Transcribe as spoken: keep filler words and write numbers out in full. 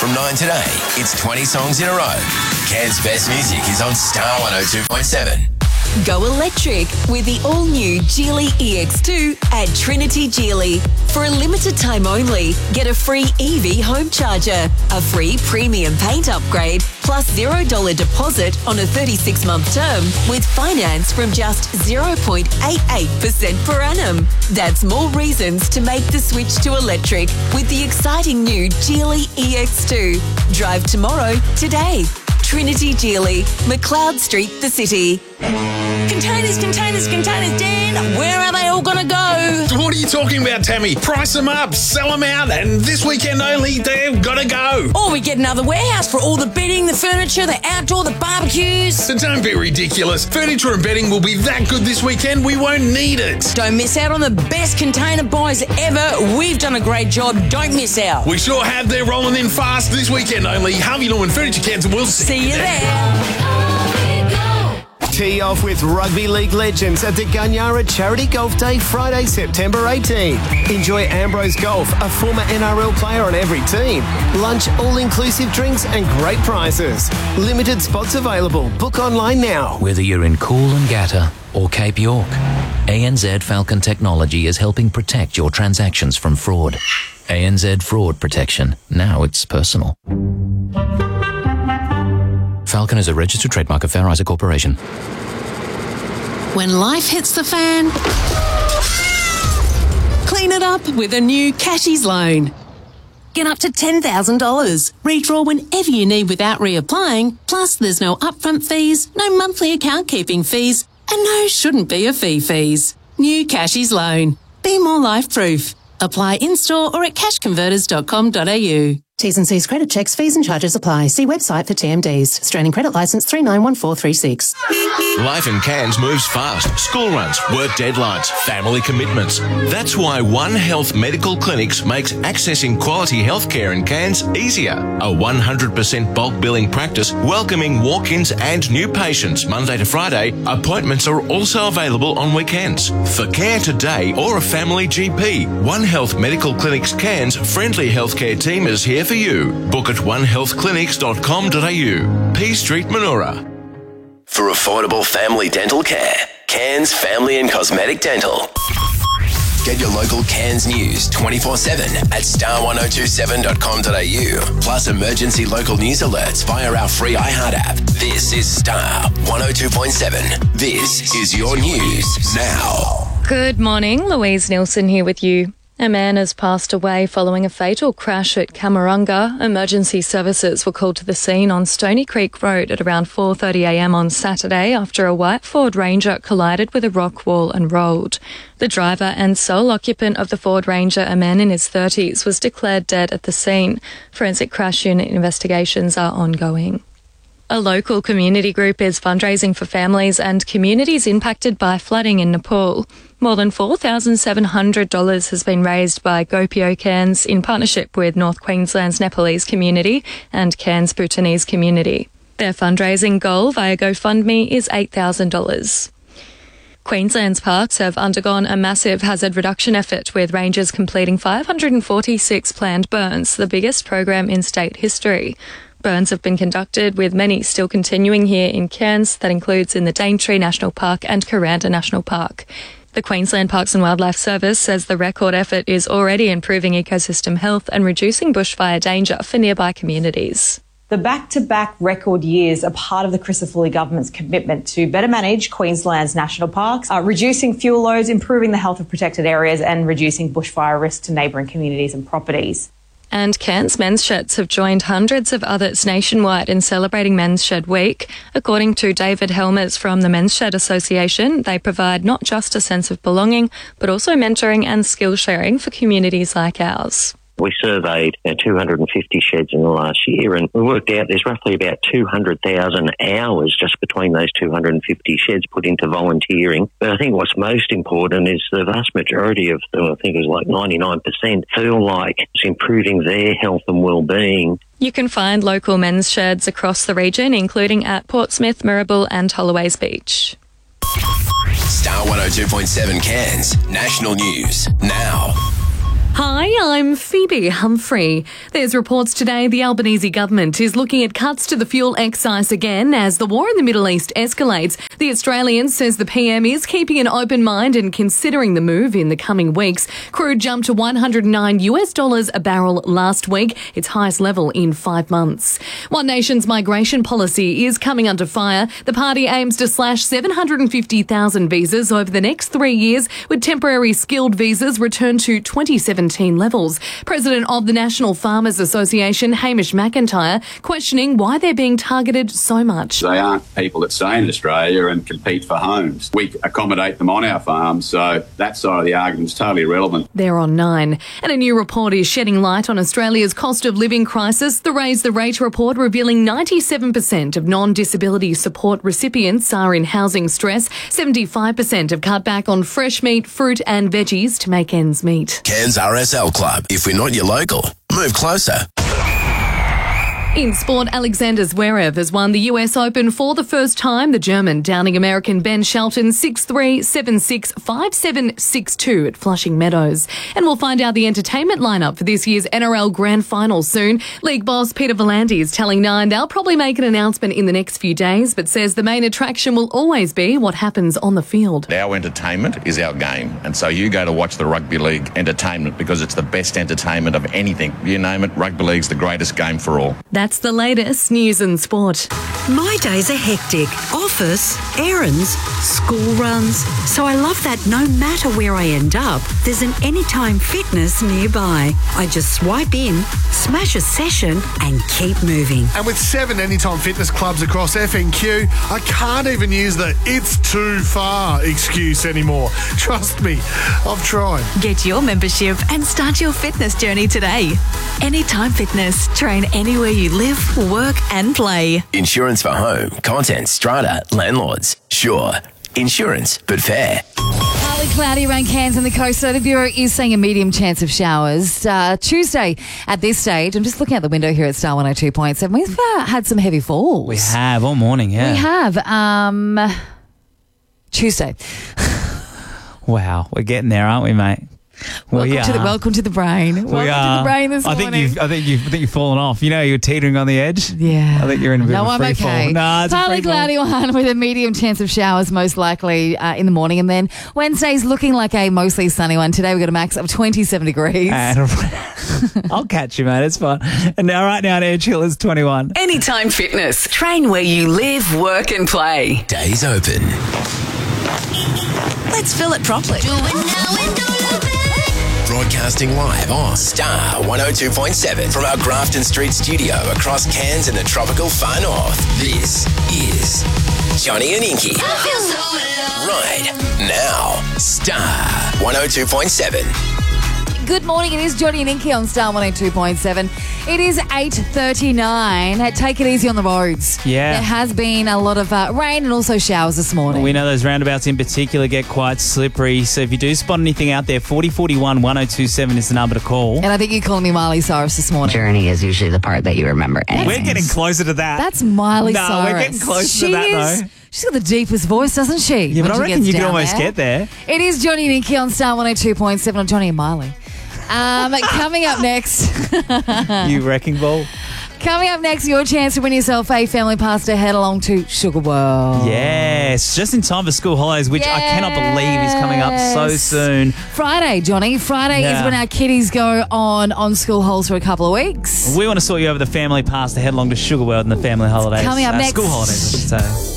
from nine today. It's twenty songs in a row. Cairns' best music is on Star one oh two point seven. Go electric with the all-new Geely E X two at Trinity Geely. For a limited time only, get a free E V home charger, a free premium paint upgrade, plus zero dollars deposit on a thirty-six month term with finance from just zero point eight eight percent per annum. That's more reasons to make the switch to electric with the exciting new Geely E X two. Drive tomorrow, today. Trinity Geely, McLeod Street, the city. Containers, containers, containers, Dan, where are they all going to go? What are you talking about, Tammy? Price them up, sell them out, and this weekend only, they've got to go. Or we get another warehouse for all the bedding, the furniture, the outdoor, the barbecues. So don't be ridiculous. Furniture and bedding will be that good this weekend, we won't need it. Don't miss out on the best container buys ever. We've done a great job. Don't miss out. We sure have. They're rolling in fast this weekend only. Harvey Norman Furniture Cairns, and we'll see, see you there. there. Tee off with rugby league legends at the Gunyara Charity Golf Day, Friday, September eighteenth. Enjoy Ambrose Golf, a former N R L player on every team. Lunch, all-inclusive drinks and great prizes. Limited spots available. Book online now. Whether you're in Coolangatta or Cape York, A N Z Falcon Technology is helping protect your transactions from fraud. A N Z Fraud Protection. Now it's personal. Falcon is a registered trademark of Fair Isaac Corporation. When life hits the fan, clean it up with a new Cashies loan. Get up to ten thousand dollars. Redraw whenever you need without reapplying. Plus, there's no upfront fees, no monthly account keeping fees, and no shouldn't be a fee fees. New Cashies loan. Be more life proof. Apply in-store or at cash converters dot com dot a u. T's and C's credit checks, fees and charges apply. See website for T M Ds. Australian Credit Licence three nine one four three six. Life in Cairns moves fast. School runs, work deadlines, family commitments. That's why One Health Medical Clinics makes accessing quality healthcare in Cairns easier. A one hundred percent bulk billing practice welcoming walk-ins and new patients Monday to Friday. Appointments are also available on weekends. For care today or a family G P, One Health Medical Clinics Cairns friendly healthcare team is here for you. Book at one health clinics dot com dot a u. P Street, Manoora. For affordable family dental care, Cairns Family and Cosmetic Dental. Get your local Cairns news twenty-four seven at star one oh two seven dot com dot a u. Plus emergency local news alerts via our free iHeart app. This is Star one oh two point seven. This is your news now. Good morning, Louise Nielsen here with you. A man has passed away following a fatal crash at Camarunga. Emergency services were called to the scene on Stony Creek Road at around four thirty a m on Saturday after a white Ford Ranger collided with a rock wall and rolled. The driver and sole occupant of the Ford Ranger, a man in his thirties, was declared dead at the scene. Forensic Crash Unit investigations are ongoing. A local community group is fundraising for families and communities impacted by flooding in Nepal. More than four thousand seven hundred dollars has been raised by Gopio Cairns in partnership with North Queensland's Nepalese community and Cairns Bhutanese community. Their fundraising goal via GoFundMe is eight thousand dollars. Queensland's parks have undergone a massive hazard reduction effort, with rangers completing five hundred forty-six planned burns, the biggest program in state history. Burns have been conducted, with many still continuing here in Cairns. That includes in the Daintree National Park and Kuranda National Park. The Queensland Parks and Wildlife Service says the record effort is already improving ecosystem health and reducing bushfire danger for nearby communities. The back-to-back record years are part of the Crisafulli government's commitment to better manage Queensland's national parks, uh, reducing fuel loads, improving the health of protected areas and reducing bushfire risk to neighbouring communities and properties. And Cairns Men's Sheds have joined hundreds of others nationwide in celebrating Men's Shed Week. According to David Helmers from the Men's Shed Association, they provide not just a sense of belonging, but also mentoring and skill sharing for communities like ours. We surveyed uh, two hundred fifty sheds in the last year, and we worked out there's roughly about two hundred thousand hours just between those two hundred fifty sheds put into volunteering. But I think what's most important is the vast majority of them, I think it was like ninety-nine percent, feel like it's improving their health and well-being. You can find local men's sheds across the region, including at Portsmouth, Mirrabul and Holloways Beach. Star one oh two point seven Cairns, national news now. Hi, I'm Phoebe Humphrey. There's reports today the Albanese government is looking at cuts to the fuel excise again as the war in the Middle East escalates. The Australian says the P M is keeping an open mind and considering the move in the coming weeks. Crude jumped to one hundred nine US dollars a barrel last week, its highest level in five months. One Nation's migration policy is coming under fire. The party aims to slash seven hundred fifty thousand visas over the next three years, with temporary skilled visas returned to twenty seventeen levels. President of the National Farmers Association, Hamish McIntyre, questioning why they're being targeted so much. They aren't people that stay in Australia and compete for homes. We accommodate them on our farms, so that side of the argument is totally irrelevant. They're on nine. And a new report is shedding light on Australia's cost of living crisis. The Raise the Rate report revealing ninety-seven percent of non-disability support recipients are in housing stress. seventy-five percent have cut back on fresh meat, fruit and veggies to make ends meet. Cairns R S L Club. If we're not your local, move closer. In sport, Alexander Zverev has won the U S Open for the first time. The German downing American Ben Shelton six three, seven six, five seven, six two at Flushing Meadows. And we'll find out the entertainment lineup for this year's N R L Grand Final soon. League boss Peter V'landys is telling Nine they'll probably make an announcement in the next few days, but says the main attraction will always be what happens on the field. Our entertainment is our game, and so you go to watch the rugby league entertainment because it's the best entertainment of anything. You name it, rugby league's the greatest game for all. That's the latest news and sport. My days are hectic. Office, errands, school runs. So I love that no matter where I end up, there's an Anytime Fitness nearby. I just swipe in, smash a session and keep moving. And with seven Anytime Fitness clubs across F N Q, I can't even use the "it's too far" excuse anymore. Trust me, I've tried. Get your membership and start your fitness journey today. Anytime Fitness. Train anywhere you live, work and play. Insurance for home, contents, strata, landlords. Sure, insurance, but fair. Partly cloudy around Cairns and the coast, so the Bureau is saying a medium chance of showers. Uh, Tuesday at this stage, I'm just looking out the window here at Star one oh two point seven. We've uh, had some heavy falls. We have, all morning, yeah. We have. Um, Tuesday. Wow, we're getting there, aren't we, mate? Welcome, we to the, welcome to the brain. We welcome are. to the brain this I think morning. you've, I think you've, I think you've fallen off. You know, you're teetering on the edge. Yeah. I think you're in a bit no, of a I'm free okay. fall. No, it's Partly a free cloudy fall. one with a medium chance of showers, most likely uh, in the morning, and then Wednesday's looking like a mostly sunny one. Today we've got a max of twenty-seven degrees. And I'll catch you, mate. It's fine. And now, right now, Edge Hill is twenty-one. Anytime Fitness. Train where you live, work and play. Days open. Let's fill it properly. Do it now and don't love it. Broadcasting live on Star one oh two point seven from our Grafton Street studio across Cairns and the tropical far north. This is Johnny and Inky. Right now, Star one oh two point seven. Good morning. It is Johnny and Inky on Star one oh two point seven. It is eight thirty-nine. Take it easy on the roads. Yeah. There has been a lot of uh, rain and also showers this morning. We know those roundabouts in particular get quite slippery. So if you do spot anything out there, forty forty-one, one oh two seven is the number to call. And I think you're calling me Miley Cyrus this morning. Journey is usually the part that you remember. We're getting closer to that. That's Miley no, Cyrus. we're getting closer she to that, is, though. She's got the deepest voice, doesn't she? Yeah, but I reckon you can almost there. get there. It is Johnny and Inky on Star one oh two point seven on Johnny and Miley. Um, coming up next. You wrecking ball. Coming up next, your chance to win yourself a family pass to head along to Sugar World. Yes, just in time for school holidays, which yes. I cannot believe is coming up so soon. Friday, Johnny. Friday yeah. is when our kiddies go on on school holes for a couple of weeks. We want to sort you over the family pass to head along to Sugar World and the family holidays. Coming up uh, next. School holidays, I should say.